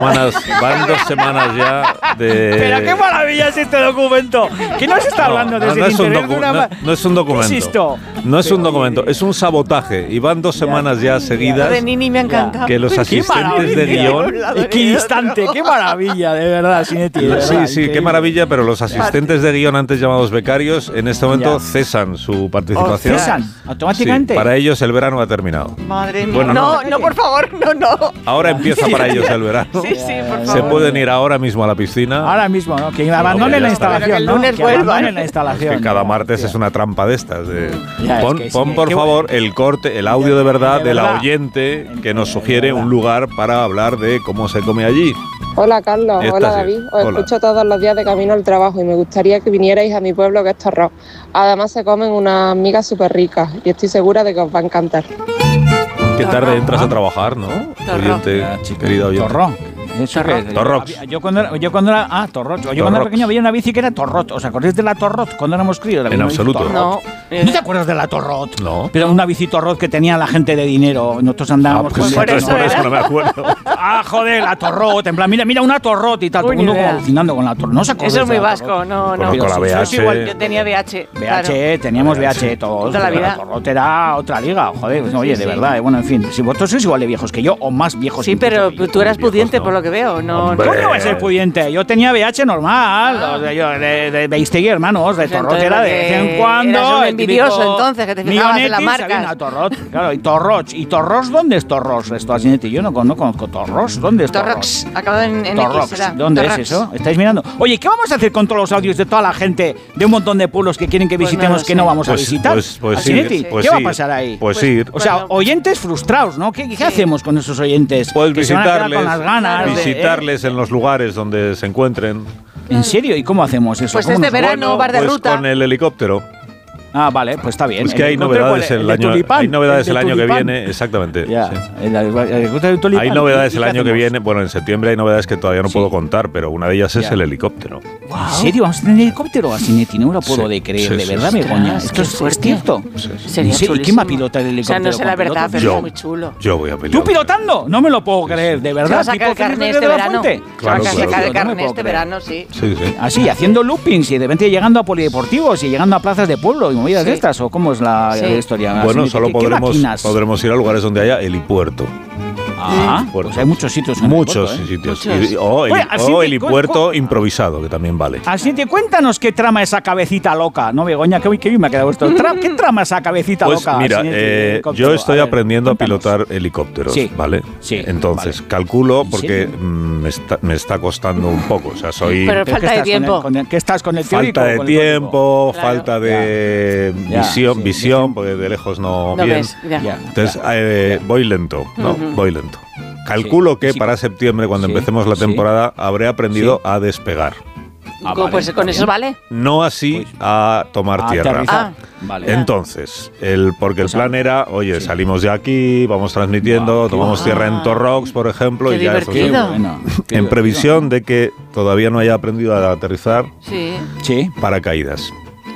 Van 2 semanas ya de... Pero qué maravilla es este documento. ¿Qué nos está hablando desde el interés de una... No es un documento. ¿Qué es esto? No es un documento, es un sabotaje. Y van 2 semanas ya seguidas. Lo de Nini me ha encantado. Que los asistentes de guión... Equidistante, qué maravilla, de verdad, Sinetti. Sí, qué maravilla, pero los asistentes de guión antes llamados becarios en este momento cesan su participación. ¿Cesan? ¿Automáticamente? Sí, para ellos el verano ha terminado. Madre mía. Bueno, no, por favor, no. Ahora empieza para ellos el verano. Sí, por favor. Se pueden ir ahora mismo a la piscina. Ahora mismo, ¿no? Que abandonen la instalación, ¿no? lunes Que vuelvan. abandonen la instalación. Que cada martes es una trampa de estas. Pon por qué favor el corte, el audio de verdad de de la verdad. oyente que nos sugiere un lugar para hablar de cómo se come allí. Hola Carlos, Esta hola sí. David, os Hola. escucho todos los días de camino al trabajo y me gustaría que vinierais a mi pueblo que es Torrós. Además se comen unas migas súper ricas y estoy segura de que os va a encantar. Qué tarde entras a trabajar, ¿no? Oyente, querido oyente. Torrón. Eso que Torrox. Yo cuando era Torrox. Yo cuando era pequeño había una bici que era Torrot. ¿Os acordáis de la Torrot cuando éramos críos? En absoluto. No. ¿No te acuerdas de la Torrot? No. Pero una bici Torrot que tenía la gente de dinero. Nosotros andábamos Pues por eso no me acuerdo. joder, la Torrot. En plan, mira una Torrot y tal. Todo el mundo idea. alucinando con la Torrot. ¿No os acordáis? Eso es muy de la vasco, Torrot? no. Conozco la Eso es VH. igual, yo tenía VH. VH, teníamos VH todos. Toda la vida. La Torrot era otra liga, joder. Pues, oye, de verdad. Bueno, en fin, si vosotros sois igual de viejos que yo o más viejos. Sí, incluso pero que yo. tú eras viejos, pudiente no. por lo que veo. No. Hombre. ¿Cómo no va a ser pudiente? Yo tenía VH normal, de Beistegui, hermanos, de Pues Torrot entonces, era de vez en cuando. eras un el envidioso, típico entonces, que te fijabas en las Mionetis, marcas. había una Torrot, claro, y Torroch. ¿Y Torros dónde es Torros? Esto así, yo no conozco Torros. ¿Dónde es Torrox, acabado en X. Torrox. ¿Será? ¿Dónde Torrox. es eso? ¿Estáis mirando? Oye, ¿qué vamos a hacer con todos los audios de toda la gente de un montón de pueblos que quieren que Pues visitemos no lo que no sé. vamos a visitar? Pues Asinetti, ir, pues ¿qué va a ir, pasar ahí? Pues ir. O sea, Bueno, oyentes frustrados, ¿no? ¿Qué hacemos con esos oyentes? Puedes Que se van a quedar visitarles, con las ganas de- visitarles en los lugares donde se encuentren. ¿En serio? ¿Y cómo hacemos eso? Pues ¿Cómo este nos- verano bar de Pues ruta. con el helicóptero. Ah, vale, pues está bien. Pues que hay helicóptero, novedades ¿cuál es? el de año, tulipán? hay novedades de el año que tulipán. viene, exactamente. Ya, Sí. el helicóptero de tulipán. Hay novedades ¿Y el qué año que hacemos? viene. Bueno, en septiembre hay novedades que todavía no Sí. puedo contar, pero una de ellas es Ya. el helicóptero. ¿En serio? ¿Vamos a tener helicóptero? Asinetti, no me lo puedo Sí, de creer. sí, de sí, verdad, sí. Begoña. Ostras, ¿Esto qué es fuerte. cierto? Sí, sí. ¿En Sería serio? ¿Y quién chulísimo. va a pilotar el O sea, helicóptero? no sé la verdad, pero Yo. es muy chulo. Yo voy a pelear. ¿Tú pilotando? No me lo puedo creer. ¿De Se verdad? va a sacar ¿Tipo el carnet Felipe este de la verano. Fuente? Se va a Claro, sacar claro. el No me carnet puedo este creer. verano, sí. Sí, sí. Así, haciendo loopings y de repente llegando a polideportivos y llegando a plazas de pueblo y movidas Sí. de estas. ¿O cómo es la Sí. historia? Bueno, Asinetti, solo ¿qué máquinas? podremos ir a lugares donde haya helipuerto. Ah, Puerto. pues hay muchos sitios. en el Muchos puerto, ¿eh? sitios. Muchos. Oye, así O te- helipuerto improvisado, que también vale. Así te cuéntanos qué trama esa cabecita loca, ¿no, Begoña? Qué bien me ha quedado esto. ¿Qué trama esa cabecita Pues loca? mira, Asinetti, de helicóptero? yo estoy A ver, aprendiendo cuéntanos. a pilotar helicópteros, Sí, ¿vale? sí, Entonces, vale. calculo ¿En porque serio? me está costando un poco. O sea, soy Pero ¿Pero falta qué de estás tiempo. ¿Qué estás con el teórico falta o de con el teórico? tiempo, Claro. falta de Ya, sí, visión, porque de lejos no, No bien. ves, ya. Ya. Entonces, voy lento, ¿no? Ujú. Voy lento. Calculo Sí, que sí. para septiembre, cuando Sí, empecemos la sí. temporada, habré aprendido a despegar. Ah, Pues vale, con está eso bien. vale. No así Pues, a tomar tierra. Aterrizar. Ah. Vale. Entonces, porque Pues el plan era, oye, sí. salimos de aquí, vamos transmitiendo, Guau, qué tomamos guay. tierra en Torrox, por ejemplo, Qué y ya eso divertido. Bueno, qué en divertido. previsión de que todavía no haya aprendido a aterrizar Sí. Sí. paracaídas.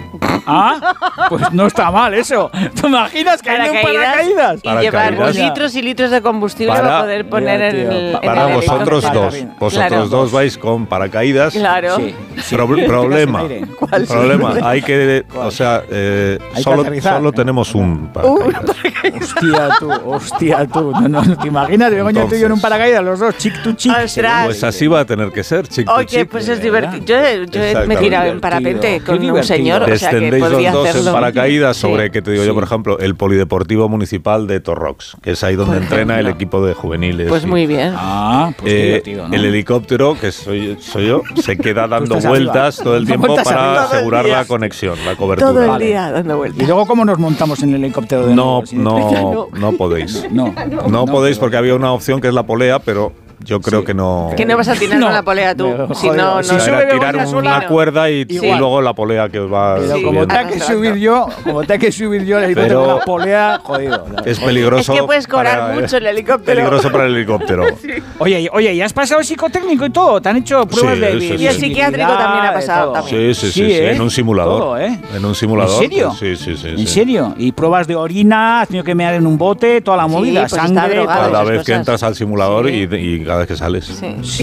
Ah, pues no está mal eso. ¿Te imaginas que hay un paracaídas? Y llevar Paracaídas. litros y litros de combustible Para- para poder poner Mira, en tío, el. en Para el vosotros helicóptero. dos. Claro. Vosotros Claro. dos vais con paracaídas. Claro. Sí, sí. Problema. ¿Cuál? Problema. Hay que, o sea, que solo aterrizar. tenemos un paracaídas. Hostia tú. No, ¿te imaginas? Begoña tú y yo en un paracaídas, los dos, chic to chic. Ostras. Pues así va a tener que ser, chico. Oye, pues es de divertido. Yo me he Exactamente. tirado en parapente Divertido. con Qué un señor, o sea que Descendéis podría los dos hacerlo. en paracaídas Sí. sobre, que te digo yo, Sí. por ejemplo, el polideportivo municipal de Torrox, que es ahí donde Por entrena el ejemplo. equipo de juveniles. Pues y- muy bien. Ah, pues qué divertido, ¿no? El helicóptero, que soy yo, se queda dando estás vueltas arriba. todo el tiempo Vueltas para arriba todo el asegurar día. la conexión, la cobertura. Todo el Vale. día dando ¿Y vueltas. luego cómo nos montamos en el helicóptero de No, nuevo? no podéis. No No podéis porque había una opción que es la polea, pero yo creo que no. Que no vas a tirar No. con la polea tú. Me Si joder, no, si no. O sea, sube era tirar Begoña una sola, cuerda y igual. luego la polea que os va Pero Sí. como subiendo. tenga que subir yo, el helicóptero Pero- con la polea, jodido. Es peligroso. Es que puedes cobrar para- mucho el helicóptero. Peligroso para el helicóptero. Oye, ¿y has pasado el psicotécnico y todo? ¿Te han hecho pruebas Sí, de sí, sí. Y el psiquiátrico también ha pasado. de todo? También. Sí, ¿eh? en un simulador. Todo, ¿eh? En un simulador. ¿En serio? Sí. ¿En serio? ¿Y pruebas de orina? ¿Has tenido que mear en un bote? Toda la movida, pues está sangre. drogado. Cada esas vez que cosas. entras al simulador Sí. y cada vez que sales. Sí.